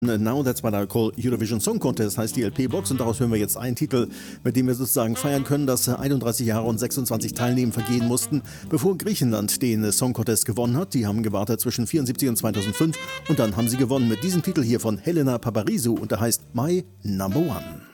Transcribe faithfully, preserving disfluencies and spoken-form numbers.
Now That's What I Call Eurovision Song Contest heißt die L P-Box und daraus hören wir jetzt einen Titel, mit dem wir sozusagen feiern können, dass einunddreißig Jahre und sechsundzwanzig Teilnehmer vergehen mussten, bevor Griechenland den Song Contest gewonnen hat. Die haben gewartet zwischen vierundsiebzig und zweitausendfünf und dann haben sie gewonnen mit diesem Titel hier von Helena Paparizou und der heißt My Number One.